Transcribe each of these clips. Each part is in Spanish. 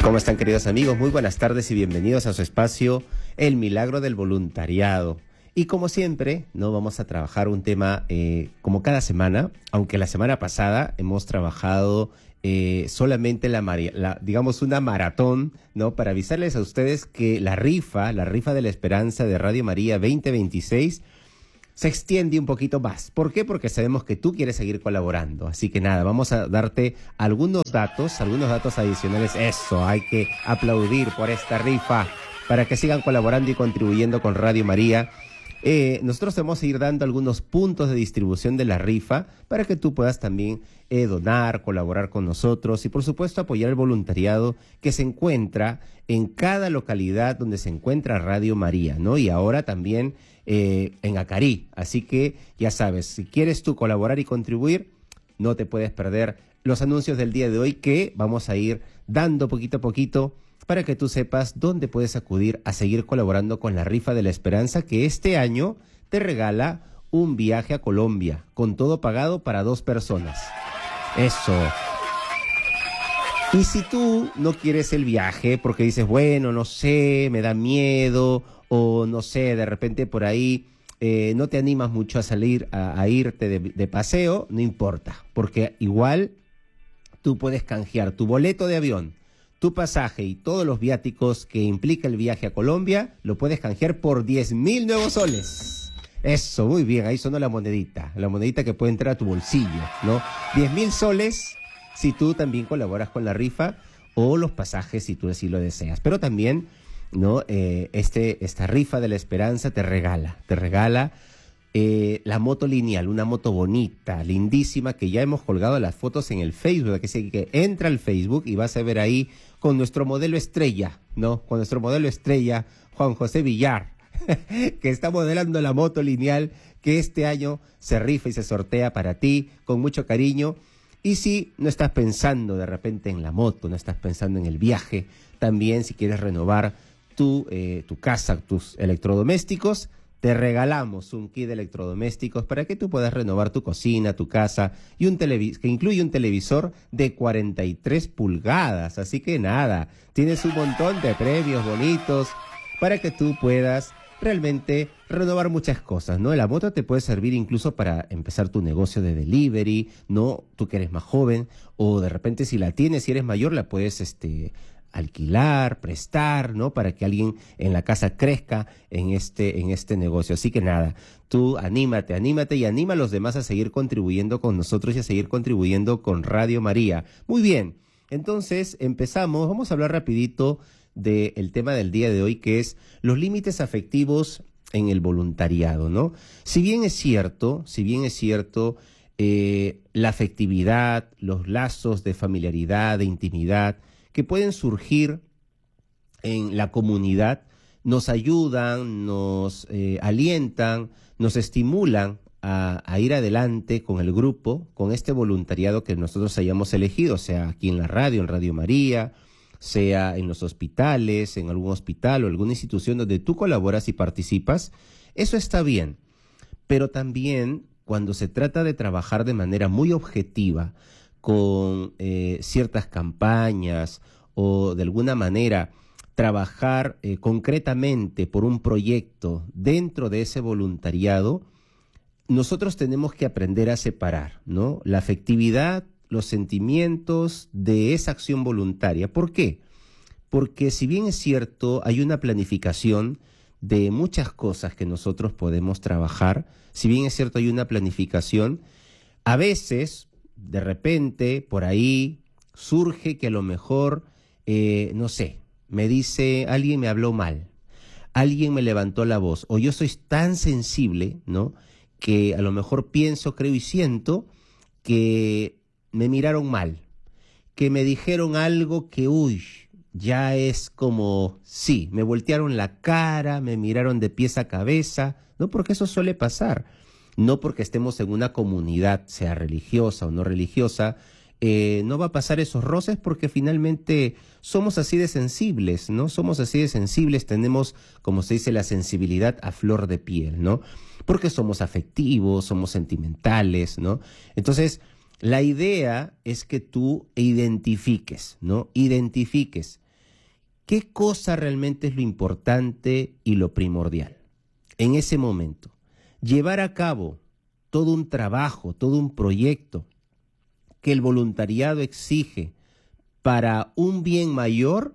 ¿Cómo están, queridos amigos? Muy buenas tardes y bienvenidos a su espacio El Milagro del Voluntariado. Y como siempre, no vamos a trabajar un tema como cada semana, aunque la semana pasada hemos trabajado solamente digamos una maratón, ¿no? Para avisarles a ustedes que la rifa de la esperanza de Radio María 2026 se extiende un poquito más. ¿Por qué? Porque sabemos que tú quieres seguir colaborando. Así que nada, vamos a darte algunos datos adicionales. Eso, hay que aplaudir por esta rifa para que sigan colaborando y contribuyendo con Radio María. Nosotros te vamos a ir dando algunos puntos de distribución de la rifa para que tú puedas también donar, colaborar con nosotros y por supuesto apoyar el voluntariado que se encuentra en cada localidad donde se encuentra Radio María, ¿no? Y ahora también en Acarí. Así que ya sabes, si quieres tú colaborar y contribuir, no te puedes perder los anuncios del día de hoy que vamos a ir dando poquito a poquito para que tú sepas dónde puedes acudir a seguir colaborando con la rifa de la esperanza que este año te regala un viaje a Colombia con todo pagado para 2 personas. Eso. Y si tú no quieres el viaje porque dices, bueno, no sé, me da miedo o no sé, de repente por ahí no te animas mucho a salir, a irte de paseo, no importa, porque igual tú puedes canjear tu boleto de avión, tu pasaje y todos los viáticos que implica el viaje a Colombia, lo puedes canjear por 10.000 nuevos soles. Eso, muy bien, ahí sonó la monedita que puede entrar a tu bolsillo, ¿no? 10.000 soles si tú también colaboras con la rifa o los pasajes si tú así lo deseas. Pero también, ¿no? Esta rifa de la esperanza te regala la moto lineal, una moto bonita, lindísima, que ya hemos colgado las fotos en el Facebook, así que entra al Facebook y vas a ver ahí con nuestro modelo estrella, ¿no? Con nuestro modelo estrella, Juan José Villar, que está modelando la moto lineal que este año se rifa y se sortea para ti con mucho cariño. Y si no estás pensando de repente en la moto, no estás pensando en el viaje, también si quieres renovar tu casa, tus electrodomésticos, te regalamos un kit de electrodomésticos para que tú puedas renovar tu cocina, tu casa y que incluye un televisor de 43 pulgadas. Así que nada, tienes un montón de premios bonitos para que tú puedas realmente renovar muchas cosas, ¿no? La moto te puede servir incluso para empezar tu negocio de delivery, ¿no? Tú que eres más joven o de repente si la tienes, si eres mayor, la puedes alquilar, prestar, ¿no? Para que alguien en la casa crezca en este negocio. Así que nada, tú anímate y anima a los demás a seguir contribuyendo con nosotros y a seguir contribuyendo con Radio María. Muy bien, entonces empezamos, vamos a hablar rapidito del tema del día de hoy, que es los límites afectivos en el voluntariado, ¿no? Si bien es cierto, la afectividad, los lazos de familiaridad, de intimidad, que pueden surgir en la comunidad, nos ayudan, nos alientan, nos estimulan a ir adelante con el grupo, con este voluntariado que nosotros hayamos elegido, sea aquí en la radio, en Radio María, sea en los hospitales, en algún hospital o alguna institución donde tú colaboras y participas. Eso está bien, pero también cuando se trata de trabajar de manera muy objetiva, con ciertas campañas o de alguna manera trabajar concretamente por un proyecto dentro de ese voluntariado, nosotros tenemos que aprender a separar, ¿no? La afectividad, los sentimientos de esa acción voluntaria. ¿Por qué? Porque si bien es cierto, hay una planificación de muchas cosas que nosotros podemos trabajar, si bien es cierto, hay una planificación, a veces de repente, por ahí, surge que a lo mejor, no sé, me dice, alguien me habló mal, alguien me levantó la voz, o yo soy tan sensible, ¿no?, que a lo mejor pienso, creo y siento que me miraron mal, que me dijeron algo que, ya es como, sí, me voltearon la cara, me miraron de pies a cabeza, ¿no? Porque eso suele pasar. No porque estemos en una comunidad, sea religiosa o no religiosa, no va a pasar esos roces porque finalmente somos así de sensibles, ¿no? Somos así de sensibles, tenemos, como se dice, la sensibilidad a flor de piel, ¿no? Porque somos afectivos, somos sentimentales, ¿no? Entonces, la idea es que tú identifiques, ¿no? Identifiques ¿Qué cosa realmente es lo importante y lo primordial? En ese momento, llevar a cabo todo un trabajo, todo un proyecto que el voluntariado exige para un bien mayor,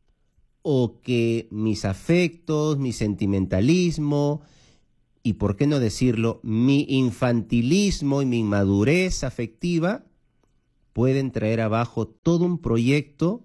o que mis afectos, mi sentimentalismo y, por qué no decirlo, mi infantilismo y mi inmadurez afectiva pueden traer abajo todo un proyecto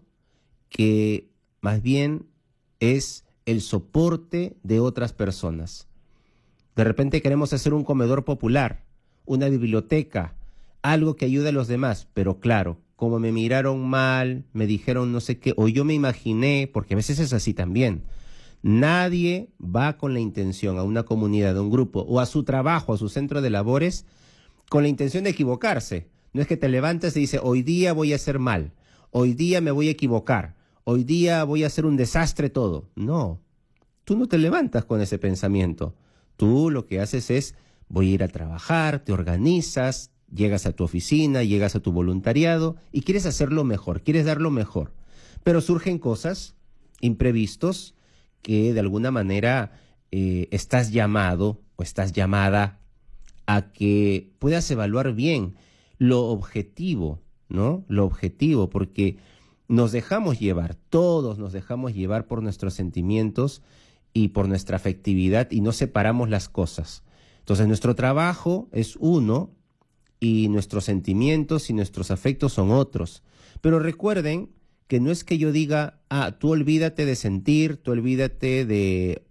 que más bien es el soporte de otras personas. De repente queremos hacer un comedor popular, una biblioteca, algo que ayude a los demás, pero claro, como me miraron mal, me dijeron no sé qué, o yo me imaginé, porque a veces es así también. Nadie va con la intención a una comunidad, a un grupo, o a su trabajo, a su centro de labores, con la intención de equivocarse. No es que te levantes y dices, hoy día voy a hacer mal, hoy día me voy a equivocar, hoy día voy a hacer un desastre todo. No, tú no te levantas con ese pensamiento. Tú lo que haces es, voy a ir a trabajar, te organizas, llegas a tu oficina, llegas a tu voluntariado y quieres hacerlo mejor, quieres dar lo mejor. Pero surgen cosas, imprevistos, que de alguna manera estás llamado o estás llamada a que puedas evaluar bien lo objetivo, ¿no? Lo objetivo, porque nos dejamos llevar, todos nos dejamos llevar por nuestros sentimientos y por nuestra afectividad y no separamos las cosas. Entonces nuestro trabajo es uno y nuestros sentimientos y nuestros afectos son otros. Pero recuerden que no es que yo diga, tú olvídate de sentir, tú olvídate de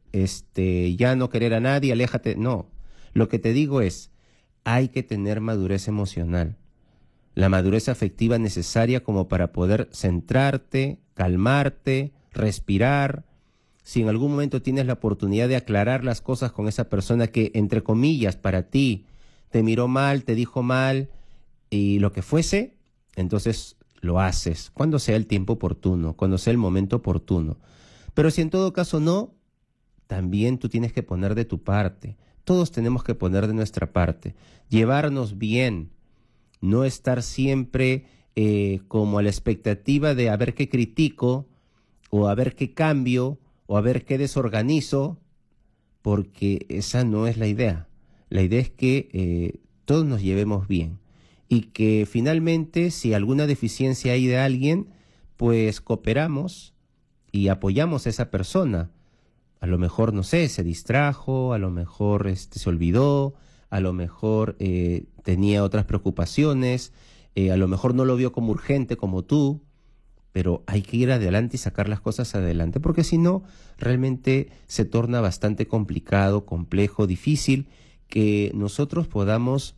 ya no querer a nadie, aléjate. No, lo que te digo es, hay que tener madurez emocional. La madurez afectiva necesaria como para poder centrarte, calmarte, respirar. Si en algún momento tienes la oportunidad de aclarar las cosas con esa persona que, entre comillas, para ti te miró mal, te dijo mal y lo que fuese, entonces lo haces cuando sea el tiempo oportuno, cuando sea el momento oportuno. Pero si en todo caso no, también tú tienes que poner de tu parte. Todos tenemos que poner de nuestra parte. Llevarnos bien, no estar siempre como a la expectativa de a ver qué critico o a ver qué cambio o a ver qué desorganizo, porque esa no es la idea. La idea es que todos nos llevemos bien y que finalmente si alguna deficiencia hay de alguien, pues cooperamos y apoyamos a esa persona. A lo mejor, no sé, se distrajo, a lo mejor se olvidó, a lo mejor tenía otras preocupaciones, a lo mejor no lo vio como urgente como tú, pero hay que ir adelante y sacar las cosas adelante, porque si no, realmente se torna bastante complicado, complejo, difícil que nosotros podamos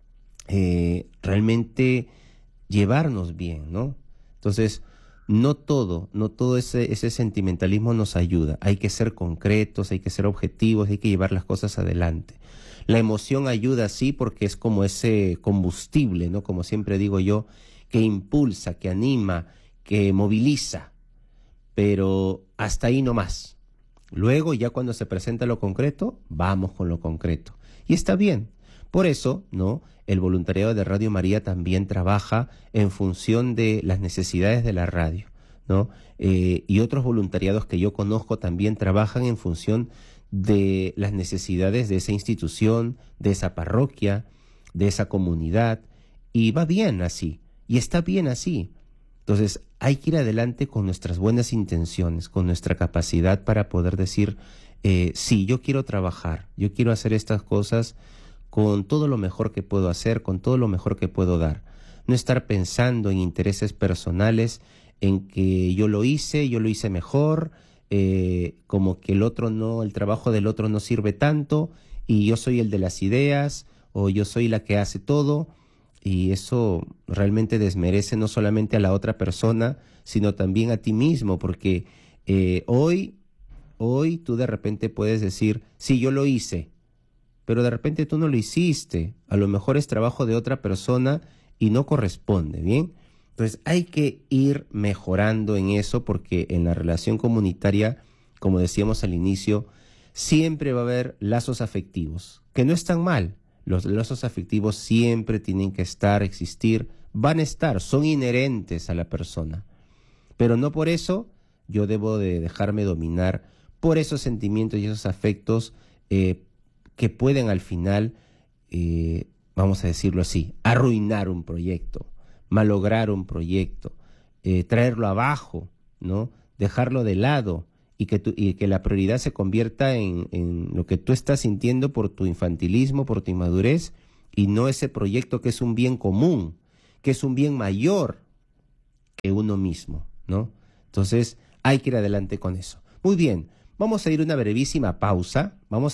realmente llevarnos bien, ¿no? Entonces, no todo ese sentimentalismo nos ayuda. Hay que ser concretos, hay que ser objetivos, hay que llevar las cosas adelante. La emoción ayuda, sí, porque es como ese combustible, ¿no? Como siempre digo yo, que impulsa, que anima, que moviliza, pero hasta ahí no más. Luego, ya cuando se presenta lo concreto, vamos con lo concreto. Y está bien. Por eso, ¿no? El voluntariado de Radio María también trabaja en función de las necesidades de la radio, ¿no? Y otros voluntariados que yo conozco también trabajan en función de las necesidades de esa institución, de esa parroquia, de esa comunidad, y va bien así, y está bien así. Entonces, hay que ir adelante con nuestras buenas intenciones, con nuestra capacidad para poder decir, sí, yo quiero trabajar, yo quiero hacer estas cosas con todo lo mejor que puedo hacer, con todo lo mejor que puedo dar. No estar pensando en intereses personales, en que yo lo hice mejor, como que el otro no, el trabajo del otro no sirve tanto, y yo soy el de las ideas, o yo soy la que hace todo, y eso realmente desmerece no solamente a la otra persona, sino también a ti mismo, porque hoy tú de repente puedes decir, sí, yo lo hice, pero de repente tú no lo hiciste, a lo mejor es trabajo de otra persona y no corresponde, ¿bien? Entonces hay que ir mejorando en eso porque en la relación comunitaria, como decíamos al inicio, siempre va a haber lazos afectivos, que no están mal. Los lazos afectivos siempre tienen que estar, existir, van a estar, son inherentes a la persona. Pero no por eso yo debo de dejarme dominar por esos sentimientos y esos afectos que pueden al final, vamos a decirlo así, arruinar un proyecto, malograr un proyecto, traerlo abajo, ¿no? Dejarlo de lado y que la prioridad se convierta en lo que tú estás sintiendo por tu infantilismo, por tu inmadurez, y no ese proyecto que es un bien común, que es un bien mayor que uno mismo, ¿no? Entonces, hay que ir adelante con eso. Muy bien, vamos a ir a una brevísima pausa,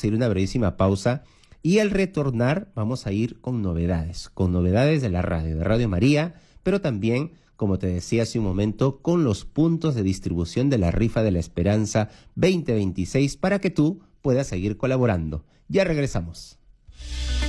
y al retornar vamos a ir con novedades de la radio, de Radio María, pero también, como te decía hace un momento, con los puntos de distribución de la Rifa de la Esperanza 2026 para que tú puedas seguir colaborando. Ya regresamos.